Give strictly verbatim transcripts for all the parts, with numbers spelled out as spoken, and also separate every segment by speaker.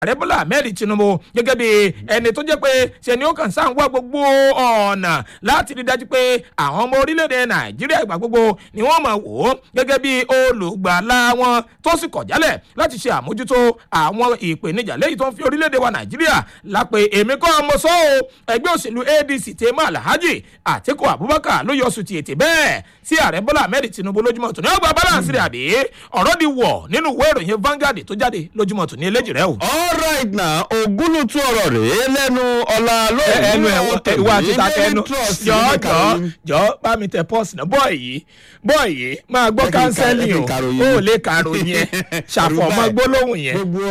Speaker 1: ààrẹ bọ́lá ahmed tinubu gẹ́gẹ́ bí ẹni tó jẹ́ pé ṣe ni ó kàn sáà ń wá gbogbo ọ̀nà láti rí dájú pé àwọn ọmọ orílẹ̀-èdè nàìjíríà ìgbà gbogbo ni wọ́n máa wò ó gẹ́gẹ́ bí olùgbàlà wọn tó sì kọ̀ jálẹ̀ láti ṣe àmójútó àwọn ìpèníjà lẹ́yìn tó ń fi orílẹ̀-èdè wa nàìjíríà lápè èmi kọ́ ọmọ sọ́ o ẹgbẹ́ òṣèlú adc tèmọ́ alhaji àtíkù abubakar ló yọ sùn tiètè bẹ́ẹ̀ sí ààrẹ bọ́lá ahmed tinubu lójúmọ́ tòní ọgbà balance rẹ̀ àbí ọ̀rọ̀ di wọ̀ nínú ìwé ìròyìn Vanguard tó jáde lójúmọ́ tòní eléjì rẹ o.
Speaker 2: all right now ogúnlùtú ọ̀rọ̀ rèé lẹ́nu ọ̀la lóòrùn
Speaker 1: ẹnu ẹ̀wọ̀n ìwà àti takẹ́nu jọ jọ jọ bá mi tẹ pọ́ọ̀sì náà bọ́ọ̀ yìí bọ́ọ̀ yìí máa gbọ́ kánsẹ́lì o ó lè kàrò yẹn ṣàfọ̀mọ́ gbólóhùn yẹn.
Speaker 2: gbogbo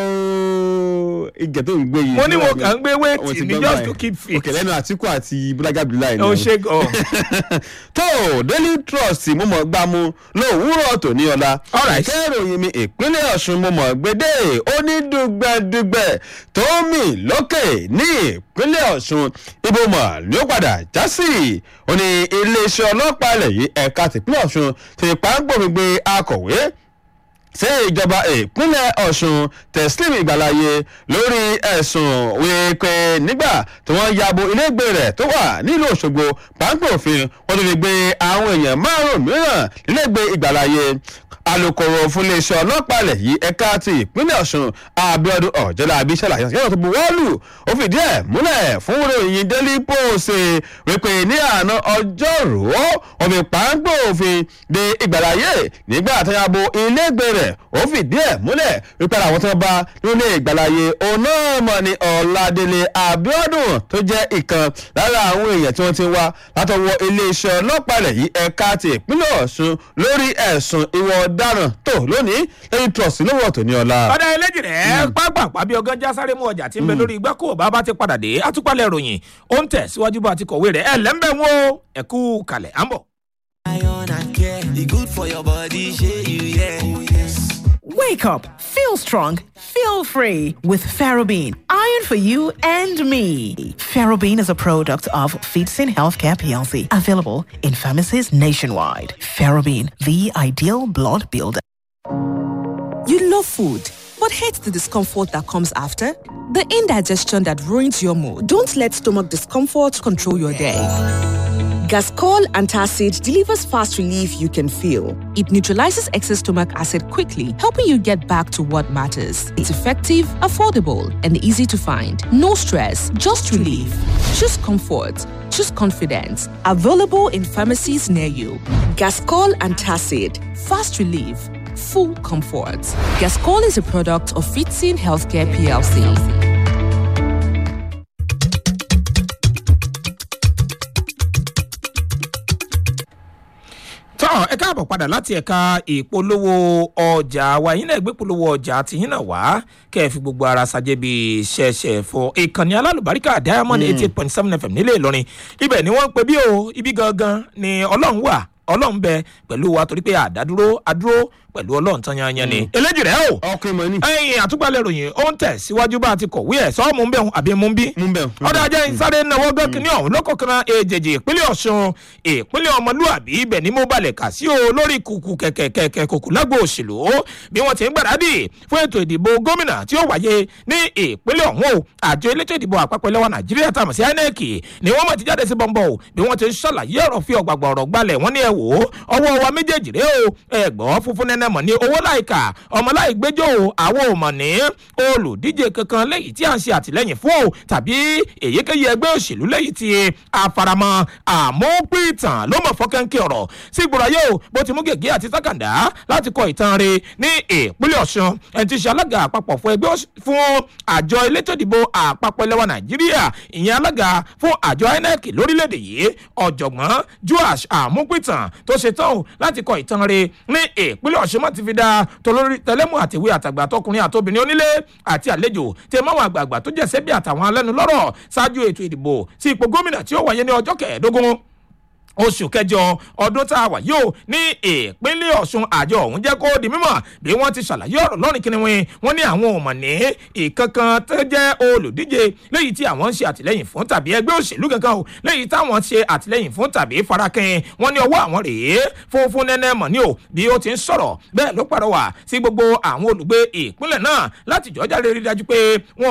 Speaker 2: ìgẹ̀ tó ń gbé yìí.
Speaker 1: mo ní mo kàn ń gbé wéètì mi just to keep fit.
Speaker 2: òkè lẹ́nu àtìkù àti bùdájà bùdájà
Speaker 1: ó ṣe gan.
Speaker 2: tó Daily Trust mo mọ̀ gbá mu lówùúrọ̀ tòní ọ̀la. ìkẹ́ ìròyìn mi ìpínlẹ̀ Ọ̀ṣun mo mọ̀ gbédè ó ní dùgbẹ̀dùgbẹ̀ tó mì lókè ní ìpínlẹ̀ Ọ̀ṣun ibo mọ̀ ni ó padà já sí. ó ní iléeṣẹ́ ọlọ́pàá ilẹ̀ yìí ẹ̀ka tìpínlẹ̀ Ọ̀ṣun ti pàǹpọ̀ gbogbo akọ̀wé sí ìjọba ìpínlẹ̀ Ọ̀ṣun Teslim Ìgbàláyé lórí ẹ̀sùn wípé nígbà tí wọ́n yabo ilégbè rẹ̀ tó wà nílùú Òṣogbo páńpẹ́ òfin wọ́n tó fi gbé àwọn èèyàn márùn-ún mìíràn nílégbè Ìgbàláyé. alūkkóró fún iléeṣẹ́ ọlọ́pàá ilẹ̀ yìí ẹ̀ka ti ìpínlẹ̀ Ọ̀ṣun Abíọ́dún Ọ̀jẹ́lábí ṣàlàyé àṣeyọ̀rọ̀ tó buwọ́lù ó fìdí ẹ̀ múlẹ̀ fún ìròyìn Daily Post wípé ní àná ọjọ́rú wọ́n fi páńpẹ́ òfin de Ìgbàláyé nígbà àtẹ̀yàbọ̀ ilégbè rẹ̀ ó fìdí ẹ̀ múlẹ̀ wípé àwọn tí wọ́n bá nílé Ìgbàláyé onáàmọ̀ ni Ọládélé Abíọ́dún tó jẹ́ ìkan lára àwọn èèyàn tí wọ́n ti wá látọwọ́ iléeṣẹ́ ọlọ́pàá ilẹ̀ yìí ẹ̀ka ti ìpínlẹ̀ Ọ̀ṣun lórí ẹ̀sùn ìwà ọ̀daràn tó lónìí lẹ́yìn trust lówó ọ̀tọ̀ ní ọ̀la.
Speaker 1: ọ̀dà ẹlẹ́jì rẹ̀ pápá bí ọgán já sáré mú ọjà tí ń bẹ lórí igbá kó bá bá ti padà dé àtúpalẹ̀ ìròyìn ó ń tẹ̀ síwájú bá ti kọ̀wé rẹ̀ ẹ̀ lẹ́ńbẹ̀ wọn o ẹ̀kú kalẹ̀ à ń bọ̀.
Speaker 3: Iron and care, e good for your body, shey you yeah. Oh, yes.
Speaker 4: Wake up, feel strong, feel free with Ferrobin. Iron for you and me. Ferrobin is a product of Feedsin Healthcare P L C, available in pharmacies nationwide. Ferrobin, the ideal blood builder.
Speaker 5: You love food, but hate the discomfort that comes after? The indigestion that ruins your mood. Don't let stomach discomfort control your day. Gascol Antacid delivers fast relief you can feel. It neutralizes excess stomach acid quickly, helping you get back to what matters. It's effective, affordable, and easy to find. No stress, just relief. Choose comfort. Choose confidence. Available in pharmacies near you. Gascol Antacid. Fast relief. Full comfort. Gascol is a product of Feedsin Healthcare P L C.
Speaker 1: tán ẹ káàbọ̀ padà láti ẹ̀ka ìpolówó ọjà wa yín náà gbé polówó ọjà àti yín náà wá kẹ́ ẹ fi gbogbo ara ṣàjẹ́ bí ṣẹ̀ṣẹ̀ fọ ìkànnì alálùbáríkà Diamond eighty eight point seven F M nílé Ìlọrin ibẹ̀ ni wọ́n ń pè bí o ibi gangan ni Ọlọ́run wà Ọlọ́run bẹ pẹ̀lú wa torí pé àdádúró adúró pẹ̀lú Ọlọ́run tán yanyan ni eléjì rẹ o ẹ̀yin àtúgbàlẹ̀ ròyìn ó ń tẹ̀ síwájú bá a ti kọ̀wé ẹ̀ sọ́ mú bẹ́ẹ̀ àbí mú bí ọ̀dà ajá ìsáré náwó gán kínní ọ̀hún lọ́kọ̀ọ̀kan èjèèjì ìpínlẹ̀ Ọ̀ṣun ìpínlẹ̀ ọmọlúàbí ibẹ̀ ni mo balẹ̀ kà sí o lórí kùkù kẹ̀kẹ̀kẹ̀kẹ̀ kùkù lágbo òṣèlú bí wọ́n ti ń gbàdádì fún ètò ìdìbò gómìnà tí ó wáyé ní ìpínlẹ̀ ọ̀hún o àjọ elétò ìdìbò àpapọ̀ ilẹ̀ wa Nàìjíríà tàmọ̀ sí I N E C ni wọ́n mọ̀ ti jáde sí bọ́ńbọ́ o bí wọ́n ti ń ṣàlàyé ọ̀rọ̀ fi ọ̀gbàgbà ọ̀rọ̀ gbalẹ̀ wọ́n ní ẹ wò ó ọwọ́ wa méjèèjì rẹ o ẹ̀gbọ́n funfun nẹ́nẹ́ mọ̀ ní owó láìka ọmọ láì gbẹ́jọ́ o àwọn ò mọ̀ ní olùdíje kankan lẹ́yìn tí à ń ṣe àtìlẹ́yìn fún o tàbí èyíkéyìí ẹgbẹ́ òṣèlú lẹ́yìn tí àfaramọ́ àmúpìtàn ló mọ̀ fọ́kẹ́ńkẹ́ ọ̀rọ̀ sí ìgbòrò ayé o bó ti mú gègé àti sákàndá láti kọ ìtàn rẹ̀ ní ìpínlẹ̀ Ọ̀ṣun ẹni tí ṣe alága àpapọ̀ fún ẹgbẹ́ fún àjọ elétò ìdìbò àpapọ̀ ilẹ̀ wa Nàìjíríà ìyẹn alága fún àjọ I N E C lórílẹ̀‐èdè yìí ọ̀jọ̀gbọ́n Joash àmúpìtàn tó ṣe tán láti kọ ìtàn rẹ̀ ní ìpínlẹ̀ Ọ̀ṣun mọ́ ti fi dá tolórí tẹlẹmù àtìwé àtàgbà tọkùnrin àtobìnrin onílé àti àlejò tẹ máwọn àgbààgbà tó jẹ́ sẹ́bí àtàwọn alẹ́nulọ́rọ̀ ṣáájú ètò ìdìbò sí ipò gómìnà tí ó wáyé ní ọjọ́ kẹẹ̀ẹ́dógún oṣù kẹjọ ọdún tá a wà yóò ní ìpínlẹ̀ ọ̀ṣun àjọ ọ̀hún jẹ́ kó di mímọ̀ bí wọ́n ti ṣàlàyé ọ̀rọ̀ lọ́rìn kìnìún wọn ní àwọn ò mọ̀ ní ìkankan tó jẹ́ olùdíje léyìí tí àwọn ń ṣe àtìlẹ́yìn fún tàbí ẹgbẹ́ òṣèlú kankan o léyìí táwọn ṣe àtìlẹ́yìn fún tàbí farakin wọn ní ọwọ́ àwọn rèé funfun nẹ́nẹ́ mọ̀ ní o bí ó ti ń sọ̀rọ̀ bẹ́ẹ̀ ló pàrọwà sí gbogbo àwọn olùgbé ìpínlẹ̀ náà láti jọjá lè rí dájú pé wọn